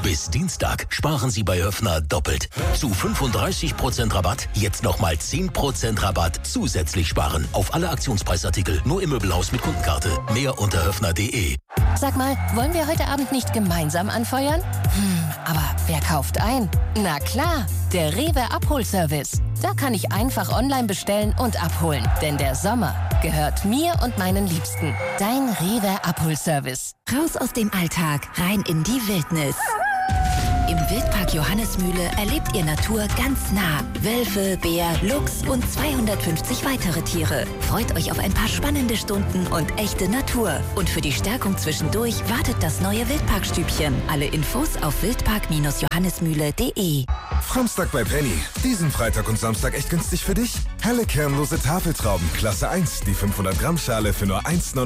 Bis Dienstag sparen Sie bei Höffner doppelt. Zu 35% Rabatt, jetzt nochmal 10% Rabatt zusätzlich sparen. Auf alle Aktionspreisartikel, nur im Möbelhaus mit Kundenkarte. Mehr unter höffner.de. Sag mal, wollen wir heute Abend nicht gemeinsam anfeuern? Aber wer kauft ein? Na klar, der Rewe Abholservice. Da kann ich einfach online bestellen und abholen. Denn der Sommer gehört mir und meinen Liebsten. Dein Rewe Abholservice. Raus aus dem Alltag, rein in die Wildnis. Im Wildpark Johannesmühle erlebt ihr Natur ganz nah. Wölfe, Bär, Luchs und 250 weitere Tiere. Freut euch auf ein paar spannende Stunden und echte Natur. Und für die Stärkung zwischendurch wartet das neue Wildparkstübchen. Alle Infos auf wildpark-johannesmühle.de. Samstag bei Penny. Diesen Freitag und Samstag echt günstig für dich? Helle kernlose Tafeltrauben, Klasse 1, die 500 Gramm Schale für nur 1,99.